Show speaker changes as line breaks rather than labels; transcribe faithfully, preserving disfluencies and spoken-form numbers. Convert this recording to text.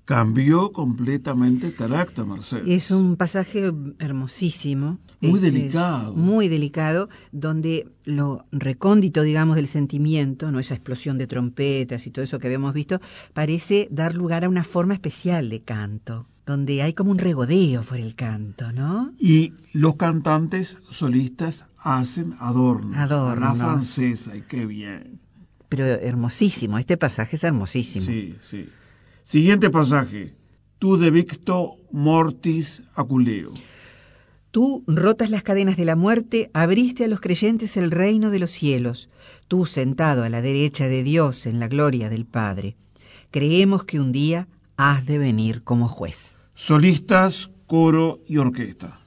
Cambió completamente el carácter, Mercedes.
Es un pasaje hermosísimo.
Muy
este,
delicado.
Muy delicado, donde lo recóndito, digamos, del sentimiento, no esa explosión de trompetas y todo eso que habíamos visto, parece dar lugar a una forma especial de canto, donde hay como un regodeo por el canto, ¿no?
Y los cantantes solistas hacen adornos,
Adornos.
a la francesa, y qué bien.
Pero hermosísimo, este pasaje es hermosísimo.
Sí, sí. Siguiente pasaje. Tu devicto mortis aculeo.
Tú rotas las cadenas de la muerte, abriste a los creyentes el reino de los cielos. Tú sentado a la derecha de Dios en la gloria del Padre. Creemos que un día has de venir como juez.
Solistas, coro y orquesta.